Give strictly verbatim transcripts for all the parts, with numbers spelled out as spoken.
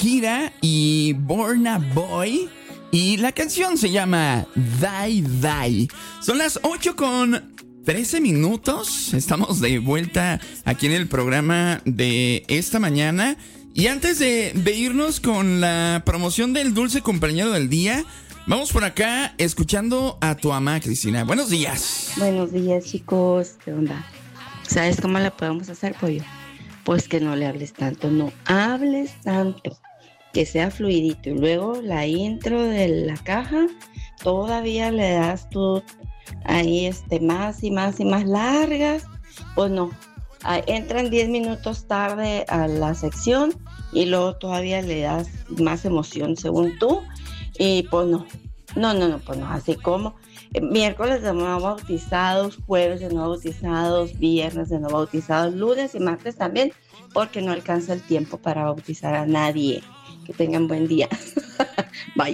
Shakira y Burna Boy. Y la canción se llama Die Die. Son las ocho con trece minutos. Estamos de vuelta aquí en el programa de esta mañana. Y antes de, de irnos con la promoción del dulce compañero del día, vamos por acá escuchando a tu mamá, Cristina. Buenos días. Buenos días, chicos. ¿Qué onda? ¿Sabes cómo la podemos hacer, pollo? Pues que no le hables tanto, no hables tanto. Que sea fluidito. Y luego la intro de la caja, todavía le das tú ahí este, más y más y más largas. Pues no. Ah, entran diez minutos tarde a la sección y luego todavía le das más emoción según tú. Y pues no. No, no, no, pues no. Así como eh, miércoles de no bautizados, jueves de no bautizados, viernes de no bautizados, lunes y martes también, porque no alcanza el tiempo para bautizar a nadie. Que tengan buen día. Bye.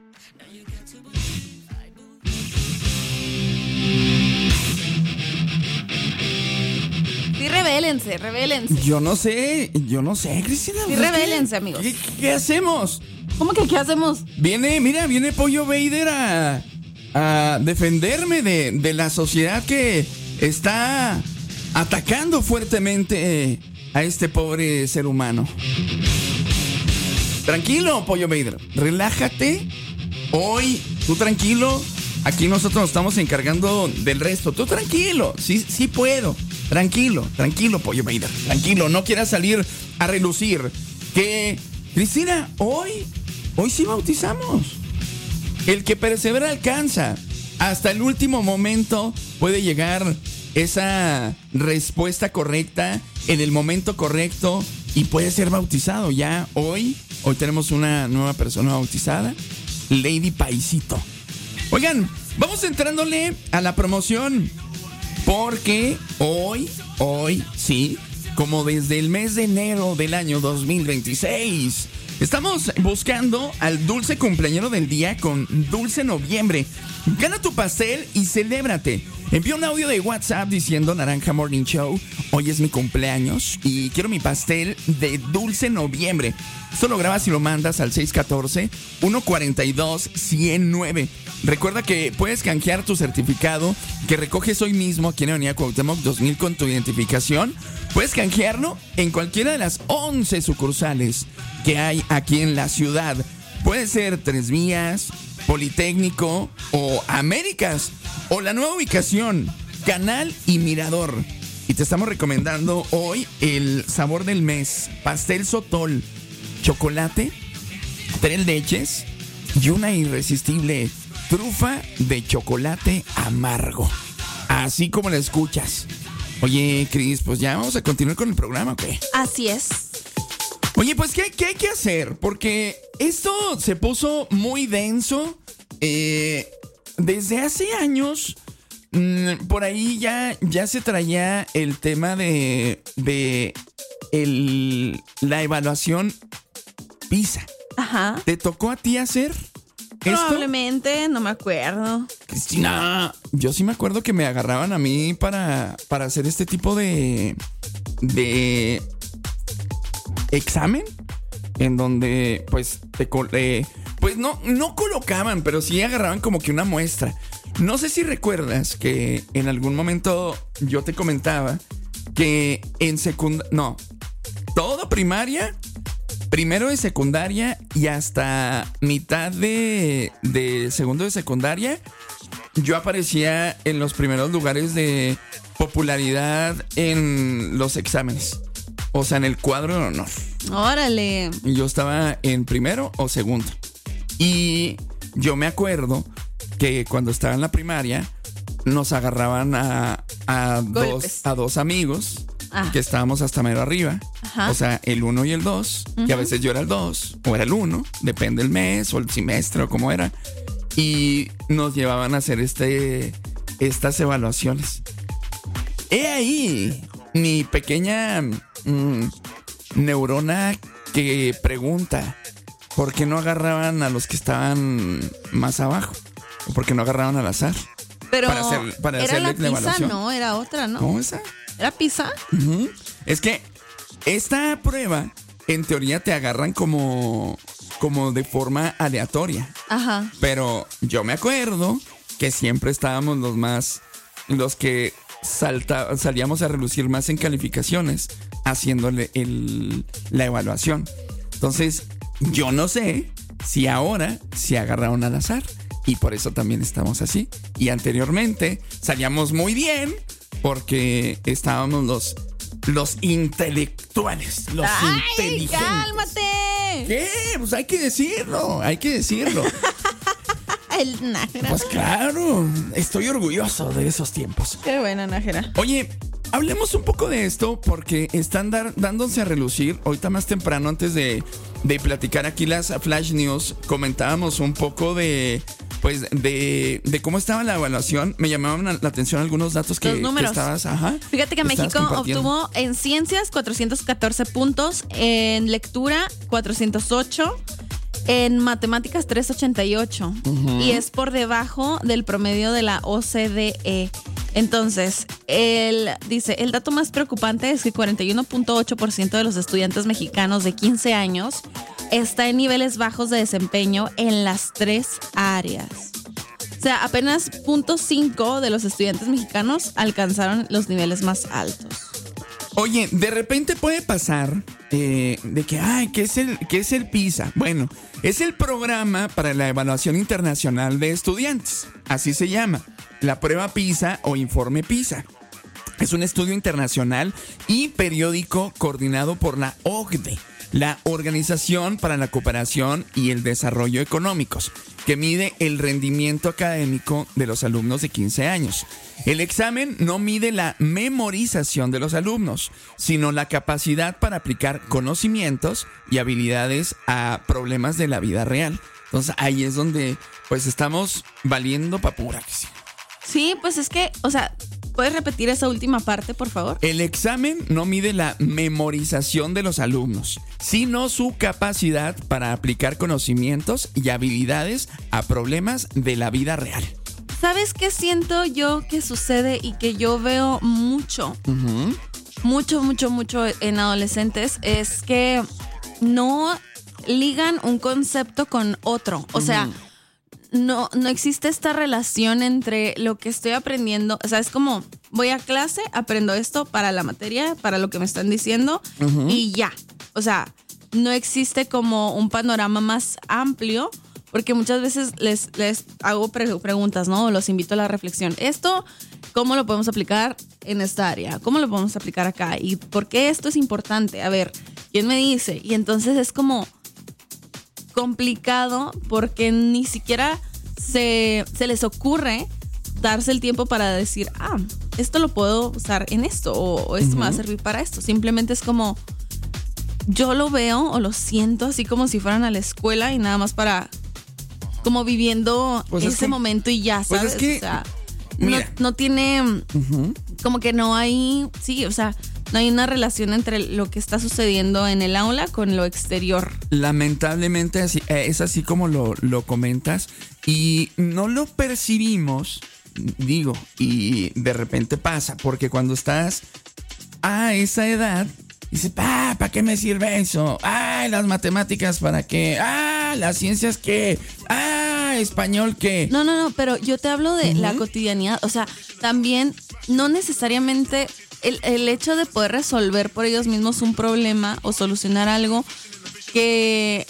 Sí, rebélense, rebélense. Yo no sé, yo no sé, Cristina. Sí, rebélense, amigos. ¿Qué, qué hacemos? ¿Cómo que qué hacemos? Viene, mira, viene Pollo Vader a, a defenderme de, de la sociedad que está atacando fuertemente a este pobre ser humano. Tranquilo, Pollo Vader, relájate. Hoy, tú tranquilo. Aquí nosotros nos estamos encargando del resto. Tú tranquilo, sí, sí puedo. Tranquilo, tranquilo, Pollo Vader. Tranquilo, no quieras salir a relucir. Que, Cristina, hoy, hoy sí bautizamos. El que persevera alcanza. Hasta el último momento puede llegar esa respuesta correcta en el momento correcto y puede ser bautizado. Ya hoy, hoy tenemos una nueva persona bautizada, Lady Paisito. Oigan, vamos entrándole a la promoción porque hoy, hoy, sí, como desde el mes de enero del año dos mil veintiséis, estamos buscando al dulce cumpleañero del día con Dulce Noviembre. Gana tu pastel y celébrate. Envía un audio de WhatsApp diciendo Naranja Morning Show, hoy es mi cumpleaños y quiero mi pastel de Dulce Noviembre. Esto lo grabas y lo mandas al seis uno cuatro, uno cuatro dos, uno cero nueve. Recuerda que puedes canjear tu certificado que recoges hoy mismo aquí en Avenida Cuauhtémoc dos mil con tu identificación. Puedes canjearlo en cualquiera de las once sucursales que hay aquí en la ciudad. Puede ser Tres Vías, Politécnico o Américas o la nueva ubicación, Canal y Mirador. Y te estamos recomendando hoy el sabor del mes, pastel sotol, chocolate, tres leches y una irresistible trufa de chocolate amargo. Así como la escuchas. Oye, Cris, pues ya vamos a continuar con el programa, ¿ok? Así es. Oye, pues, ¿qué, qué hay que hacer? Porque esto se puso muy denso. Eh, desde hace años, mmm, por ahí ya, ya se traía el tema de, de el, la evaluación PISA. Ajá. ¿Te tocó a ti hacer esto? Probablemente, no me acuerdo. Cristina, yo sí me acuerdo que me agarraban a mí para, para hacer este tipo de... de examen en donde pues te eh, pues no, no colocaban, pero sí agarraban como que una muestra. No sé si recuerdas que en algún momento yo te comentaba que en secundaria, no, toda primaria, primero de secundaria y hasta mitad de, de segundo de secundaria, yo aparecía en los primeros lugares de popularidad en los exámenes. O sea, en el cuadro de honor. Órale. Y yo estaba en primero o segundo. Y yo me acuerdo que cuando estaba en la primaria nos agarraban a, a, dos, a dos amigos ah. que estábamos hasta mero arriba. Ajá. O sea, el uno y el dos. Uh-huh. Que a veces yo era el dos o era el uno. Depende del mes o el semestre o cómo era. Y nos llevaban a hacer este, estas evaluaciones. He ahí mi pequeña... Mm, neurona que pregunta ¿por qué no agarraban a los que estaban más abajo? ¿O por qué no agarraban al azar? Pero para hacer, para era la PISA, evaluación. no, era otra, ¿no? ¿Cómo esa? ¿Era PISA? Uh-huh. Es que esta prueba en teoría te agarran como, como de forma aleatoria. Ajá. Pero yo me acuerdo que siempre estábamos los más, los que salta, salíamos a relucir más en calificaciones, haciéndole el, la evaluación. Entonces, yo no sé si ahora se agarraron al azar y por eso también estamos así. Y anteriormente salíamos muy bien porque estábamos los, los intelectuales, los ¡Ay, inteligentes. cálmate! ¿Qué? Pues hay que decirlo, hay que decirlo. El Nájera. Pues claro, estoy orgulloso de esos tiempos. Qué buena, Nájera. Oye, hablemos un poco de esto porque están dar, dándose a relucir. Ahorita más temprano, antes de, de platicar aquí las Flash News, comentábamos un poco de, pues, de, de cómo estaba la evaluación. Me llamaban la atención algunos datos que, Los números. que estabas, ajá, Fíjate que que estabas México compartiendo. obtuvo en ciencias cuatrocientos catorce puntos, en lectura cuatrocientos ocho, en matemáticas trescientos ochenta y ocho, uh-huh. y es por debajo del promedio de la O C D E. Entonces, él dice, el dato más preocupante es que cuarenta y uno punto ocho por ciento de los estudiantes mexicanos de quince años está en niveles bajos de desempeño en las tres áreas. O sea, apenas cero punto cinco de los estudiantes mexicanos alcanzaron los niveles más altos. Oye, de repente puede pasar eh, de que, ay, ¿qué es el, qué es el PISA? Bueno, es el programa para la evaluación internacional de estudiantes. Así se llama. La prueba PISA o informe PISA. Es un estudio internacional y periódico coordinado por la O C D E, la Organización para la Cooperación y el Desarrollo Económicos, que mide el rendimiento académico de los alumnos de quince años. El examen no mide la memorización de los alumnos, sino la capacidad para aplicar conocimientos y habilidades a problemas de la vida real. Entonces ahí es donde pues estamos valiendo pa' pura que sí. Sí, pues es que, o sea, ¿puedes repetir esa última parte, por favor? El examen no mide la memorización de los alumnos, sino su capacidad para aplicar conocimientos y habilidades a problemas de la vida real. ¿Sabes qué siento yo que sucede y que yo veo mucho, Uh-huh. mucho, mucho, mucho en adolescentes? Es que no ligan un concepto con otro. O sea, no, no existe esta relación entre lo que estoy aprendiendo. O sea, es como, voy a clase, aprendo esto para la materia, para lo que me están diciendo, Uh-huh. y ya. O sea, no existe como un panorama más amplio, porque muchas veces les, les hago pre- preguntas, ¿no? Los invito a la reflexión. Esto, ¿cómo lo podemos aplicar en esta área? ¿Cómo lo podemos aplicar acá? ¿Y por qué esto es importante? A ver, ¿quién me dice? Y entonces es como complicado porque ni siquiera se, se les ocurre darse el tiempo para decir, ah, esto lo puedo usar en esto o, o esto uh-huh. me va a servir para esto. Simplemente es como, yo lo veo o lo siento así como si fueran a la escuela y nada más para, como viviendo pues ese que, momento y ya, ¿sabes? Pues es que, o sea, no, no tiene, uh-huh. como que no hay, sí, o sea, no hay una relación entre lo que está sucediendo en el aula con lo exterior. Lamentablemente así, es así como lo, lo comentas y no lo percibimos, digo, y de repente pasa, porque cuando estás a esa edad, dices, ah, ¿para qué me sirve eso? Ah, las matemáticas, ¿para qué? Ah, las ciencias, ¿qué? Ah, español, ¿qué? No, no, no, pero yo te hablo de uh-huh. la cotidianidad, o sea, también no necesariamente... El, el hecho de poder resolver por ellos mismos un problema o solucionar algo que,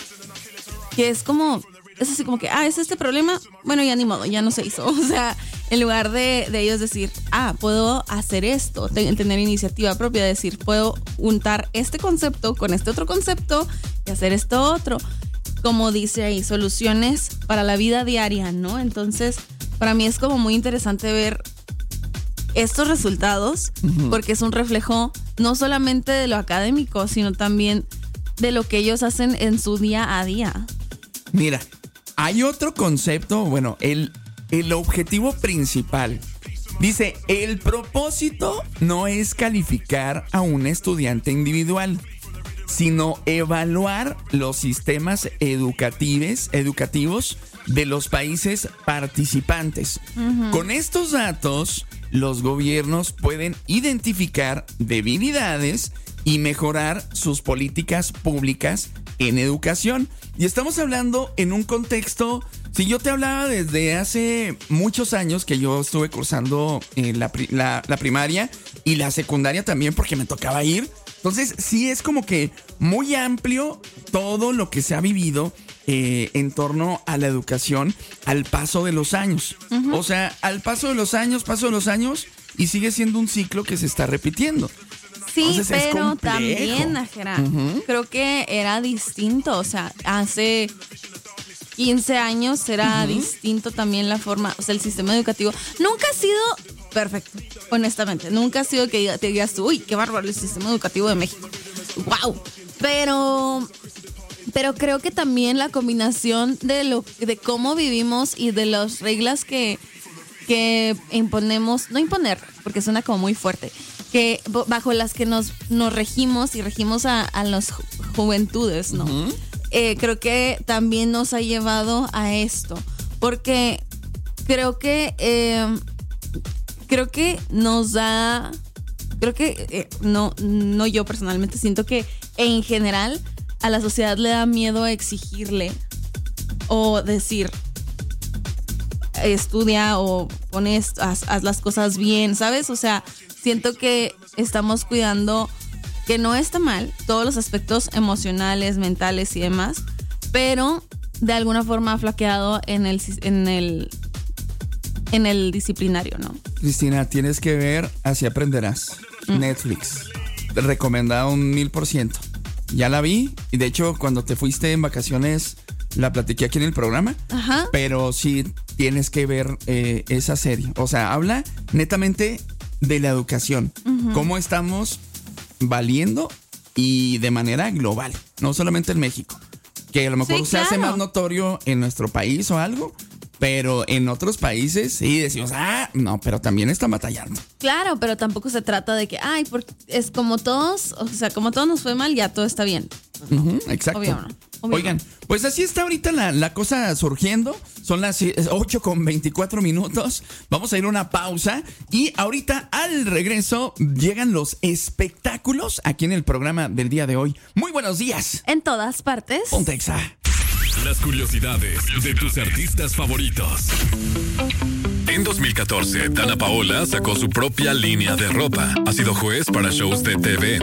que es como, es así como que, ah, es este problema, bueno, ya ni modo, ya no se hizo. O sea, en lugar de, de ellos decir, ah, puedo hacer esto, tener iniciativa propia, decir, puedo juntar este concepto con este otro concepto y hacer esto otro. Como dice ahí, soluciones para la vida diaria, ¿no? Entonces, para mí es como muy interesante ver estos resultados, uh-huh. porque es un reflejo no solamente de lo académico, sino también de lo que ellos hacen en su día a día. Mira, hay otro concepto, bueno, el, el objetivo principal. Dice, el propósito no es calificar a un estudiante individual, sino evaluar los sistemas educativos, educativos de los países participantes. Uh-huh. Con estos datos, los gobiernos pueden identificar debilidades y mejorar sus políticas públicas en educación. Y estamos hablando en un contexto, si yo te hablaba desde hace muchos años que yo estuve cursando eh, la, la, la primaria y la secundaria también porque me tocaba ir. Entonces sí es como que muy amplio todo lo que se ha vivido eh, en torno a la educación al paso de los años. Uh-huh. O sea, al paso de los años, paso de los años y sigue siendo un ciclo que se está repitiendo. Sí, entonces, pero también, Najera, uh-huh. creo que era distinto. O sea, hace quince años era uh-huh. distinto también la forma, o sea, el sistema educativo. Nunca ha sido perfecto, honestamente. Nunca ha sido que te digas tú, uy, qué bárbaro el sistema educativo de México. ¡Wow! Pero, pero creo que también la combinación de, lo, de cómo vivimos y de las reglas que, que imponemos, no imponer, porque suena como muy fuerte, que bajo las que nos, nos regimos y regimos a, a las ju- juventudes, ¿no? Uh-huh. Eh, creo que también nos ha llevado a esto, porque creo que eh, creo que nos da, creo que eh, no, no yo personalmente siento que en general a la sociedad le da miedo exigirle o decir estudia o pones, haz, haz las cosas bien, ¿sabes? O sea, siento que estamos cuidando, que no está mal, todos los aspectos emocionales, mentales y demás, pero de alguna forma ha flaqueado en el, en el, en el disciplinario, ¿no? Cristina, tienes que ver Así Aprenderás. Mm. Netflix. Recomendado un mil por ciento. Ya la vi y de hecho cuando te fuiste en vacaciones la platiqué aquí en el programa. Ajá. Pero sí tienes que ver eh, esa serie. O sea, habla netamente de la educación. Uh-huh. Cómo estamos valiendo y de manera global, no solamente en México. Que a lo mejor sí, se claro. hace más notorio en nuestro país o algo, pero en otros países sí decimos, ah, no, pero también están batallando. Claro, pero tampoco se trata de que, ay, porque es como todos, o sea, como todos nos fue mal, ya todo está bien. Uh-huh, exacto. Obvio no. Obvio Oigan, no. Pues así está ahorita la, la cosa surgiendo. Son las ocho con veinticuatro minutos. Vamos a ir a una pausa. Y ahorita al regreso llegan los espectáculos aquí en el programa del día de hoy. Muy buenos días. En todas partes. Ponte Exa. Las curiosidades de tus artistas favoritos. En dos mil catorce, Dana Paola sacó su propia línea de ropa. Ha sido juez para shows de T V,